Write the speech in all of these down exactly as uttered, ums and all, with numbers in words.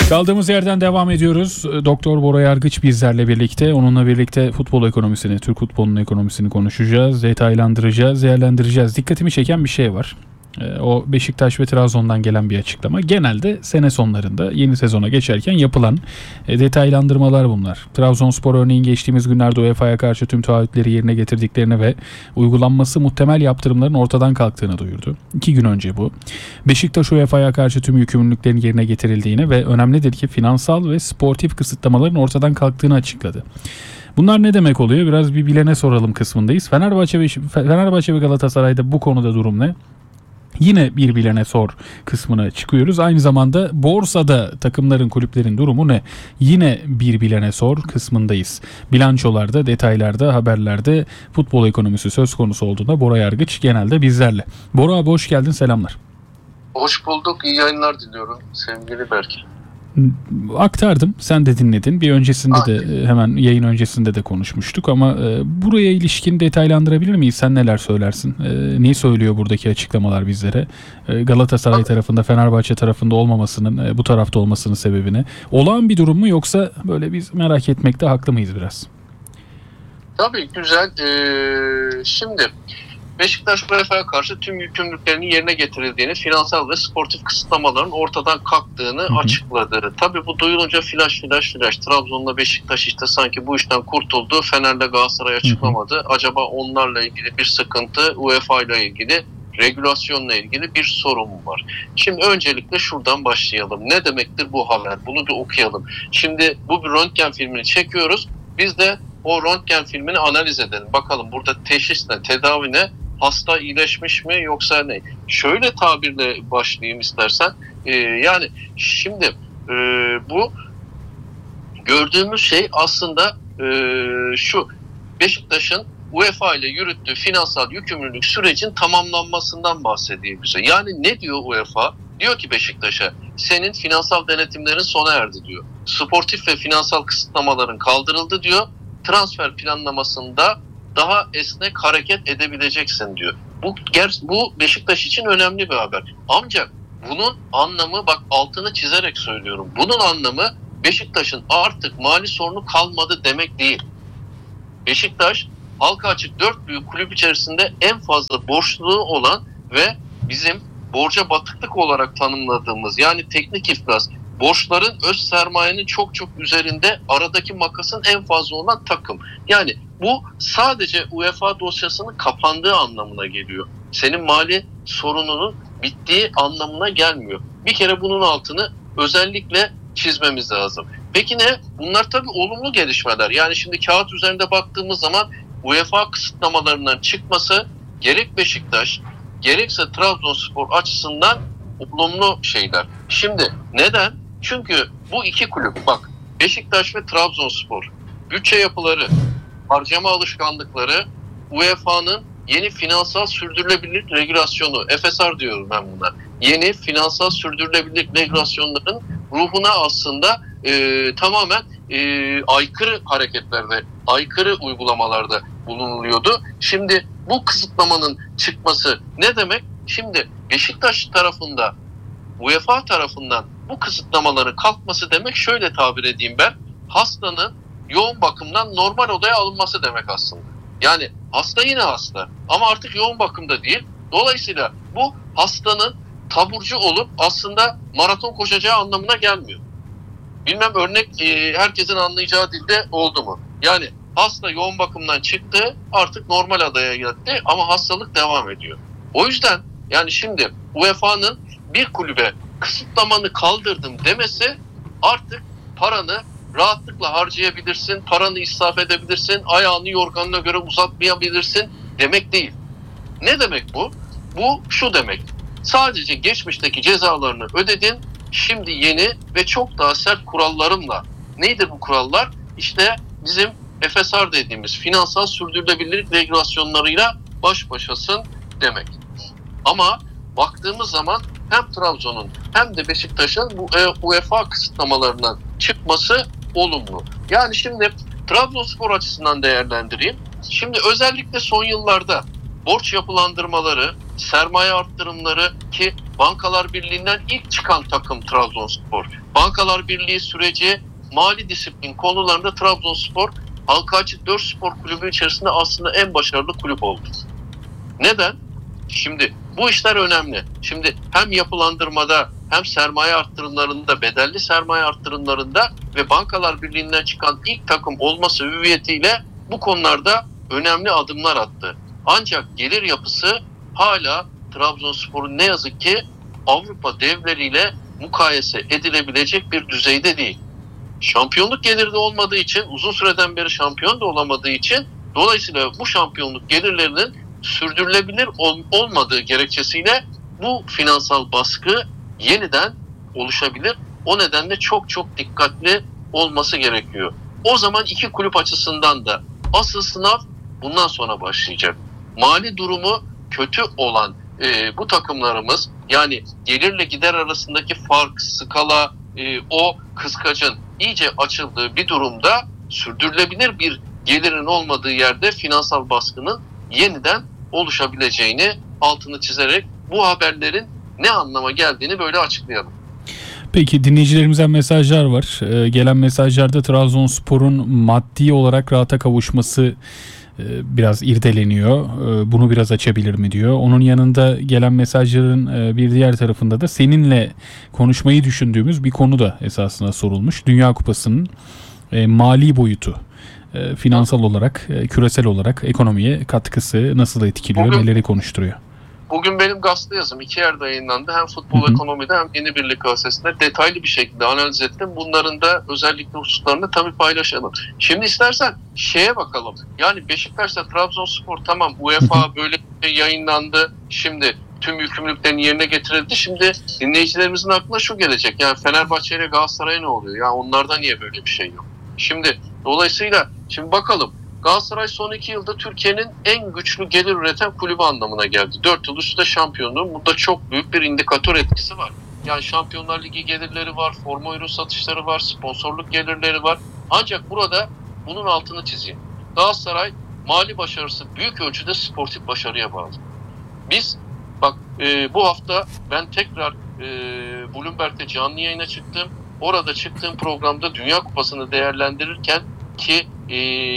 Kaldığımız yerden devam ediyoruz. Doktor Bora Yargıç bizlerle birlikte. Onunla birlikte futbol ekonomisini, Türk futbolunun ekonomisini konuşacağız, detaylandıracağız, değerlendireceğiz. Dikkatimi çeken bir şey var. O Beşiktaş ve Trabzon'dan gelen bir açıklama. Genelde sene sonlarında yeni sezona geçerken yapılan detaylandırmalar bunlar. Trabzonspor örneğin geçtiğimiz günlerde U E F A'ya karşı tüm taahhütleri yerine getirdiklerini ve uygulanması muhtemel yaptırımların ortadan kalktığını duyurdu. İki gün önce bu. Beşiktaş U E F A'ya karşı tüm yükümlülüklerin yerine getirildiğini ve önemlidir ki finansal ve sportif kısıtlamaların ortadan kalktığını açıkladı. Bunlar ne demek oluyor? Biraz bir bilene soralım kısmındayız. Fenerbahçe ve Fenerbahçe ve Galatasaray'da bu konuda durum ne? Yine bir bilene sor kısmına çıkıyoruz. Aynı zamanda borsada takımların, kulüplerin durumu ne? Yine bir bilene sor kısmındayız. Bilançolarda, detaylarda, haberlerde futbol ekonomisi söz konusu olduğunda Bora Yargıç genelde bizlerle. Bora abi hoş geldin, selamlar. Hoş bulduk, iyi yayınlar diliyorum sevgili Berk. Aktardım, sen de dinledin. Bir öncesinde ah. de hemen yayın öncesinde de konuşmuştuk ama e, buraya ilişkin detaylandırabilir miyiz? Sen neler söylersin? E, neyi söylüyor buradaki açıklamalar bizlere? E, Galatasaray ah. tarafında, Fenerbahçe tarafında olmamasının, e, bu tarafta olmasının sebebini. Olağan bir durum mu yoksa böyle biz merak etmekte haklı mıyız biraz? Tabii güzel. Ee, şimdi Beşiktaş U E F A'ya karşı tüm yükümlülüklerinin yerine getirildiğini, finansal ve sportif kısıtlamaların ortadan kalktığını hı hı. açıkladı. Tabii bu duyulunca flash flash flash. Trabzon'la Beşiktaş işte sanki bu işten kurtuldu. Fener'le Galatasaray açıklamadı. Hı hı. Acaba onlarla ilgili bir sıkıntı, U E F A ile ilgili, regülasyonla ilgili bir sorun var. Şimdi öncelikle şuradan başlayalım. Ne demektir bu haber? Bunu bir okuyalım. Şimdi bu bir röntgen filmini çekiyoruz. Biz de o röntgen filmini analiz edelim. Bakalım burada teşhis ne, tedavi ne? Hasta iyileşmiş mi yoksa ne? Şöyle tabirle başlayayım istersen. Ee, yani şimdi e, bu gördüğümüz şey aslında e, şu. Beşiktaş'ın U E F A ile yürüttüğü finansal yükümlülük sürecin tamamlanmasından bahsediyor bize. Yani ne diyor U E F A? Diyor ki Beşiktaş'a senin finansal denetimlerin sona erdi diyor. Sportif ve finansal kısıtlamaların kaldırıldı diyor. Transfer planlamasında daha esnek hareket edebileceksin diyor. Bu, bu Beşiktaş için önemli bir haber. Ancak bunun anlamı, bak altını çizerek söylüyorum. Bunun anlamı Beşiktaş'ın artık mali sorunu kalmadı demek değil. Beşiktaş halka açık dört büyük kulüp içerisinde en fazla borçluluğu olan ve bizim borca batıklık olarak tanımladığımız, yani teknik iflas, borçların öz sermayenin çok çok üzerinde, aradaki makasın en fazla olan takım. Yani bu sadece U E F A dosyasının kapandığı anlamına geliyor. Senin mali sorununun bittiği anlamına gelmiyor. Bir kere bunun altını özellikle çizmemiz lazım. Peki ne? Bunlar tabii olumlu gelişmeler. Yani şimdi kağıt üzerinde baktığımız zaman U E F A kısıtlamalarından çıkması gerek Beşiktaş gerekse Trabzonspor açısından olumlu şeyler. Şimdi neden? Çünkü bu iki kulüp, bak Beşiktaş ve Trabzonspor, bütçe yapıları, harcama alışkanlıkları, U E F A'nın yeni finansal sürdürülebilirlik regülasyonu, F S R diyorum ben buna, yeni finansal sürdürülebilirlik regülasyonlarının ruhuna aslında e, tamamen e, aykırı hareketlerde, aykırı uygulamalarda bulunuluyordu. Şimdi bu kısıtlamanın çıkması ne demek? Şimdi Beşiktaş tarafında, U E F A tarafından bu kısıtlamaların kalkması demek, şöyle tabir edeyim ben, hastanın yoğun bakımdan normal odaya alınması demek aslında. Yani hasta yine hasta ama artık yoğun bakımda değil. Dolayısıyla bu hastanın taburcu olup aslında maraton koşacağı anlamına gelmiyor. Bilmem örnek e, herkesin anlayacağı dilde oldu mu? Yani hasta yoğun bakımdan çıktı, artık normal adaya gitti ama hastalık devam ediyor. O yüzden yani şimdi U E F A'nın bir kulübe kısıtlamanı kaldırdım demesi, artık paranı rahatlıkla harcayabilirsin, paranı israf edebilirsin, ayağını yorganına göre uzatmayabilirsin demek değil. Ne demek bu? Bu şu demek: sadece geçmişteki cezalarını ödedin, şimdi yeni ve çok daha sert kurallarımla. Neydi bu kurallar? İşte bizim F S R dediğimiz finansal sürdürülebilirlik regülasyonlarıyla baş başasın demek. Ama baktığımız zaman hem Trabzon'un hem de Beşiktaş'ın bu U E F A kısıtlamalarından çıkması olumlu. Yani şimdi Trabzonspor açısından değerlendireyim. Şimdi özellikle son yıllarda borç yapılandırmaları, sermaye arttırımları, ki Bankalar Birliği'nden ilk çıkan takım Trabzonspor. Bankalar Birliği süreci mali disiplin konularında Trabzonspor halka açık dört spor kulübü içerisinde aslında en başarılı kulüp oldu. Neden? Şimdi bu işler önemli. Şimdi hem yapılandırmada hem sermaye arttırımlarında, bedelli sermaye arttırımlarında ve Bankalar Birliği'nden çıkan ilk takım olması hüviyetiyle bu konularda önemli adımlar attı. Ancak gelir yapısı hala Trabzonspor'un ne yazık ki Avrupa devleriyle mukayese edilebilecek bir düzeyde değil. Şampiyonluk geliri de olmadığı için, uzun süreden beri şampiyon da olamadığı için dolayısıyla bu şampiyonluk gelirlerinin sürdürülebilir ol, olmadığı gerekçesiyle bu finansal baskı yeniden oluşabilir. O nedenle çok çok dikkatli olması gerekiyor. O zaman iki kulüp açısından da asıl sınav bundan sonra başlayacak. Mali durumu kötü olan e, bu takımlarımız, yani gelirle gider arasındaki fark, skala, e, o kıskacın iyice açıldığı bir durumda sürdürülebilir bir gelirin olmadığı yerde finansal baskının yeniden oluşabileceğini altını çizerek bu haberlerin ne anlama geldiğini böyle açıklayalım. Peki, dinleyicilerimizden mesajlar var. Ee, gelen mesajlarda Trabzonspor'un maddi olarak rahata kavuşması e, biraz irdeleniyor. E, bunu biraz açabilir mi diyor. Onun yanında gelen mesajların e, bir diğer tarafında da seninle konuşmayı düşündüğümüz bir konu da esasında sorulmuş. Dünya Kupası'nın e, mali boyutu. E, finansal olarak, e, küresel olarak ekonomiye katkısı nasıl etkiliyor, Bugün, neleri konuşturuyor? Bugün benim gazete yazım iki yerde yayınlandı. Hem Futbol Hı-hı. Ekonomi'de hem Yeni Birlik Gazetesi'nde detaylı bir şekilde analiz ettim. Bunların da özellikle hususlarını tabii paylaşalım. Şimdi istersen şeye bakalım. Yani Beşiktaş'ta Trabzonspor tamam UEFA böyle bir şey yayınlandı. Şimdi tüm yükümlülüklerin yerine getirildi. Şimdi dinleyicilerimizin aklına şu gelecek. Yani Fenerbahçe ile Galatasaray'a ne oluyor? Yani onlarda niye böyle bir şey yok? Şimdi dolayısıyla şimdi bakalım. Galatasaray son iki yılda Türkiye'nin en güçlü gelir üreten kulübü anlamına geldi. dört yıl üstte şampiyonluğun burada çok büyük bir indikatör etkisi var. Yani Şampiyonlar Ligi gelirleri var, forma ürün satışları var, sponsorluk gelirleri var. Ancak burada bunun altını çizeyim. Galatasaray mali başarısı büyük ölçüde sportif başarıya bağlı. Biz bak e, bu hafta ben tekrar e, Bloomberg'de canlı yayına çıktım. Orada çıktığım programda Dünya Kupası'nı değerlendirirken ki e,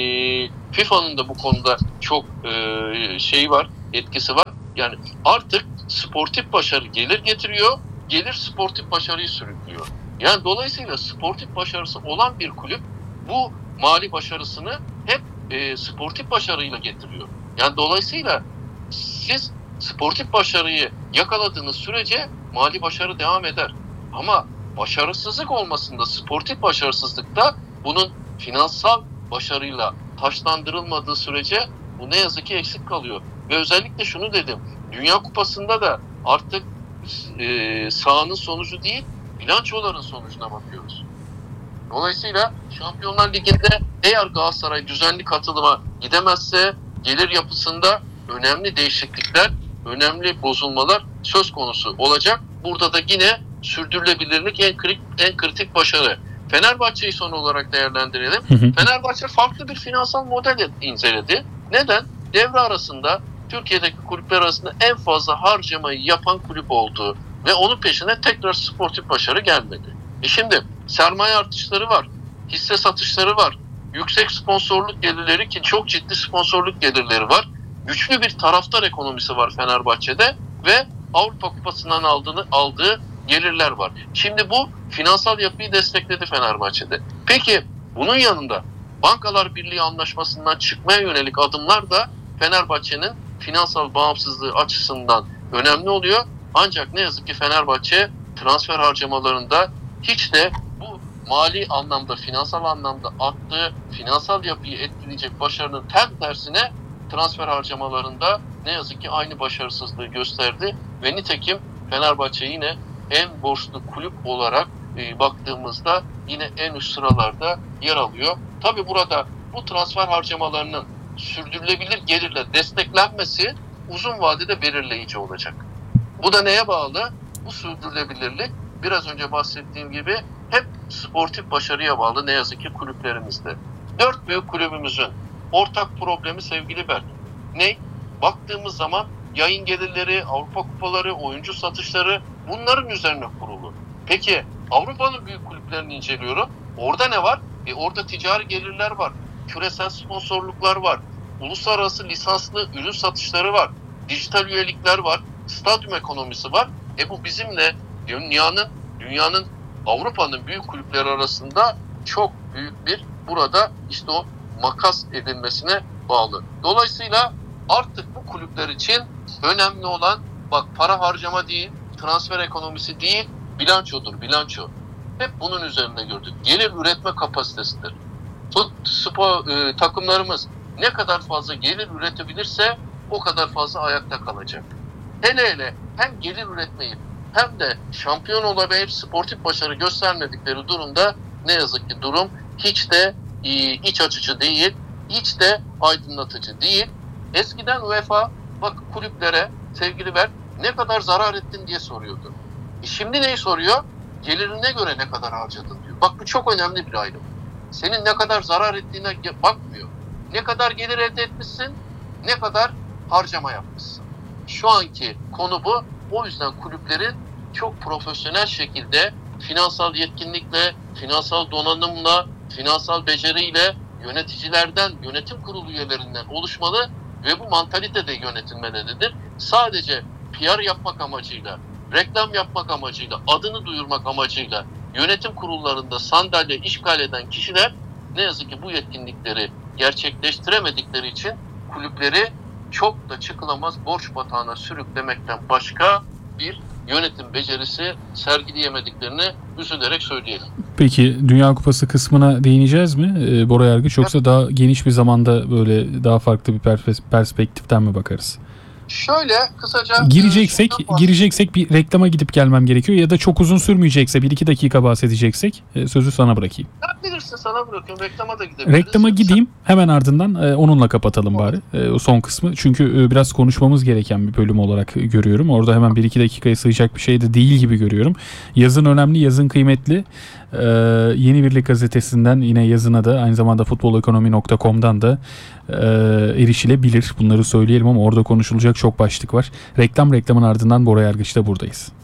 FIFA'nın da bu konuda çok e, şey var, etkisi var. Yani artık sportif başarı gelir getiriyor, gelir sportif başarıyı sürüklüyor. Yani dolayısıyla sportif başarısı olan bir kulüp bu mali başarısını hep e, sportif başarıyla getiriyor. Yani dolayısıyla siz sportif başarıyı yakaladığınız sürece mali başarı devam eder. Ama başarısızlık olmasında, sportif başarısızlıkta bunun finansal başarıyla taşlandırılmadığı sürece bu ne yazık ki eksik kalıyor. Ve özellikle şunu dedim, Dünya Kupası'nda da artık e, sahanın sonucu değil, bilançoların sonucuna bakıyoruz. Dolayısıyla Şampiyonlar Ligi'nde eğer Galatasaray düzenli katılıma gidemezse gelir yapısında önemli değişiklikler, önemli bozulmalar söz konusu olacak. Burada da yine sürdürülebilirlik en kritik, en kritik başarı. Fenerbahçe'yi son olarak değerlendirelim. Hı hı. Fenerbahçe farklı bir finansal model inceledi. Neden? Devre arasında Türkiye'deki kulüpler arasında en fazla harcamayı yapan kulüp oldu ve onun peşine tekrar sportif başarı gelmedi. E şimdi sermaye artışları var, hisse satışları var, yüksek sponsorluk gelirleri ki çok ciddi sponsorluk gelirleri var. Güçlü bir taraftar ekonomisi var Fenerbahçe'de ve Avrupa Kupası'ndan aldığını, aldığı gelirler var. Şimdi bu finansal yapıyı destekledi Fenerbahçe'de. Peki bunun yanında Bankalar Birliği anlaşmasından çıkmaya yönelik adımlar da Fenerbahçe'nin finansal bağımsızlığı açısından önemli oluyor. Ancak ne yazık ki Fenerbahçe transfer harcamalarında hiç de bu mali anlamda, finansal anlamda attığı finansal yapıyı etkileyecek başarının tam tersine transfer harcamalarında ne yazık ki aynı başarısızlığı gösterdi ve nitekim Fenerbahçe yine en borçlu kulüp olarak e, baktığımızda yine en üst sıralarda yer alıyor. Tabii burada bu transfer harcamalarının sürdürülebilir gelirle desteklenmesi uzun vadede belirleyici olacak. Bu da neye bağlı? Bu sürdürülebilirlik biraz önce bahsettiğim gibi hep sportif başarıya bağlı ne yazık ki kulüplerimizde. Dört büyük kulübümüzün ortak problemi sevgili Berk. Ne? Baktığımız zaman yayın gelirleri, Avrupa kupaları, oyuncu satışları bunların üzerine kurulu. Peki Avrupa'nın büyük kulüplerini inceliyorum. Orada ne var? E orada ticari gelirler var. Küresel sponsorluklar var. Uluslararası lisanslı ürün satışları var. Dijital üyelikler var. Stadyum ekonomisi var. E bu bizimle dünyanın, dünyanın Avrupa'nın büyük kulüpleri arasında çok büyük bir burada işte o makas edilmesine bağlı. Dolayısıyla artık bu kulüpler için önemli olan bak para harcama değil, transfer ekonomisi değil, bilançodur, bilanço. Hep bunun üzerinde gördük. Gelir üretme kapasitesidir. Fut, spor, e, takımlarımız ne kadar fazla gelir üretebilirse o kadar fazla ayakta kalacak. Hele hele hem gelir üretmeyi hem de şampiyon olamayıp sportif başarı göstermedikleri durumda ne yazık ki durum hiç de e, iç açıcı değil, hiç de aydınlatıcı değil. Eskiden UEFA bak kulüplere sevgili Berk ne kadar zarar ettin diye soruyordu. E şimdi neyi soruyor? Gelirine göre ne kadar harcadın diyor. Bak bu çok önemli bir ayrım. Senin ne kadar zarar ettiğine bakmıyor. Ne kadar gelir elde etmişsin, ne kadar harcama yapmışsın. Şu anki konu bu. O yüzden kulüplerin çok profesyonel şekilde finansal yetkinlikle, finansal donanımla, finansal beceriyle yöneticilerden, yönetim kurulu üyelerinden oluşmalı ve bu mantalite de yönetilmelidir. Sadece P R yapmak amacıyla, reklam yapmak amacıyla, adını duyurmak amacıyla yönetim kurullarında sandalye işgal eden kişiler ne yazık ki bu yetkinlikleri gerçekleştiremedikleri için kulüpleri çok da çıkılamaz borç batağına sürüklemekten başka bir yönetim becerisi sergileyemediklerini üzülerek söyleyelim. Peki Dünya Kupası kısmına değineceğiz mi e, Bora Yargıç yoksa daha geniş bir zamanda böyle daha farklı bir perspektiften mi bakarız? Şöyle kısaca gireceksek gireceksek bir reklama gidip gelmem gerekiyor ya da çok uzun sürmeyecekse bir iki dakika bahsedeceksek e, sözü sana bırakayım. Ben bilirsin sana bırakıyorum. Reklama da gidebiliriz. Reklama gideyim hemen ardından e, onunla kapatalım bari e, o son kısmı. Çünkü e, biraz konuşmamız gereken bir bölüm olarak görüyorum. Orada hemen bir iki dakikaya sığacak bir şey de değil gibi görüyorum. Yazın önemli, yazın kıymetli. Ee, Yeni Birlik gazetesinden yine yazına da aynı zamanda futbol ekonomi nokta com'dan da e, erişilebilir. Bunları söyleyelim ama orada konuşulacak çok başlık var. Reklam reklamın ardından Bora Yargıç'ta buradayız.